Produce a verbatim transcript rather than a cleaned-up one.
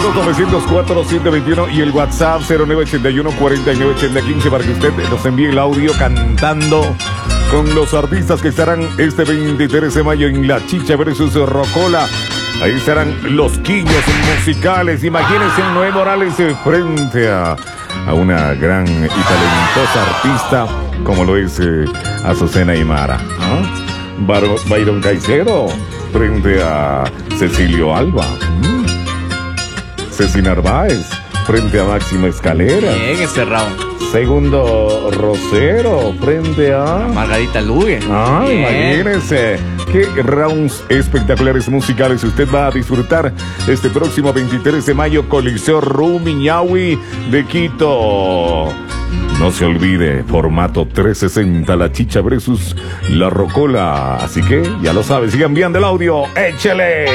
dos nueve cero cuatro siete dos uno y el WhatsApp cero nueve ocho uno cuatro nueve ocho cero uno cinco para que usted nos envíe el audio cantando con los artistas que estarán este veintitrés de mayo en La Chicha versus Rocola. Ahí estarán los quillos musicales. Imagínense Noé Morales frente a, a una gran y talentosa artista como lo es eh, Azucena Aymara, ¿no? Bar Byron Caicedo frente a Cecilio Alba, ¿Mm? Ceci Narváez frente a Máximo Escalera. Bien, ese round. Segundo Rosero frente a Margarita Lugue. Ah, imagínense qué rounds espectaculares musicales usted va a disfrutar este próximo veintitrés de mayo, Coliseo Rumiñahui de Quito. No se olvide, formato trescientos sesenta, La Chicha versus La Rocola. Así que ya lo sabe, sigan enviando el audio, échele.